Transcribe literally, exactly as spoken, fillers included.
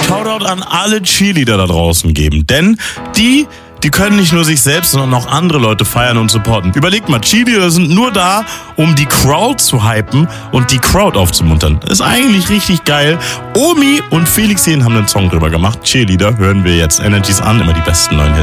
Shoutout an alle Cheerleader da draußen geben, denn die, die können nicht nur sich selbst, sondern auch andere Leute feiern und supporten. Überlegt mal, Cheerleader sind nur da, um die Crowd zu hypen und die Crowd aufzumuntern. Ist eigentlich richtig geil. Omi und Felix Jähn haben einen Song drüber gemacht. Cheerleader hören wir jetzt. Energies an, immer die besten neuen Hits.